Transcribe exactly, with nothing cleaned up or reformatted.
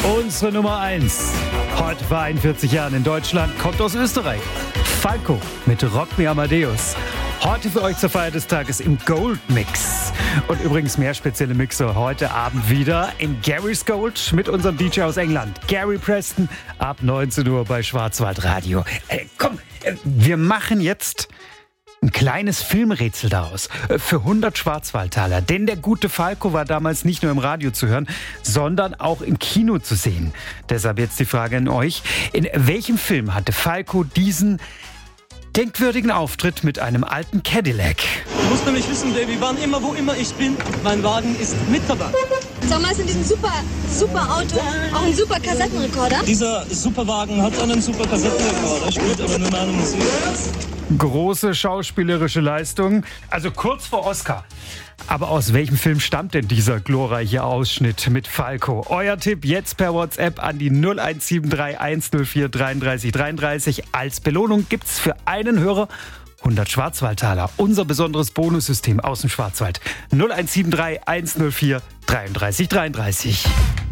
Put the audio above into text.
Unsere Nummer eins. Heute vor einundvierzig Jahren in Deutschland, kommt aus Österreich. Falco mit Rock Me Amadeus. Heute für euch zur Feier des Tages im Gold Mix. Und übrigens mehr spezielle Mixe heute Abend wieder in Gary's Gold mit unserem D J aus England, Gary Preston, ab neunzehn Uhr bei Schwarzwaldradio. Äh, komm, äh, wir machen jetzt ein kleines Filmrätsel daraus für hundert Schwarzwaldtaler. Denn der gute Falco war damals nicht nur im Radio zu hören, sondern auch im Kino zu sehen. Deshalb jetzt die Frage an euch. In welchem Film hatte Falco diesen denkwürdigen Auftritt mit einem alten Cadillac? Du musst nämlich wissen, Davy, wann immer, wo immer ich bin, mein Wagen ist mit dabei. Sag mal, ist in diesem super, super Auto auch ein super Kassettenrekorder? Dieser Superwagen hat einen super Kassettenrekorder, spielt aber nur meine Musik. Große schauspielerische Leistung, also kurz vor Oscar. Aber aus welchem Film stammt denn dieser glorreiche Ausschnitt mit Falco? Euer Tipp jetzt per WhatsApp an die null eins sieben drei eins null vier dreiunddreißig dreiunddreißig. Als Belohnung gibt's für einen Hörer hundert Schwarzwaldtaler. Unser besonderes Bonussystem aus dem Schwarzwald. null eins sieben drei eins null vier dreiunddreißig dreiunddreißig.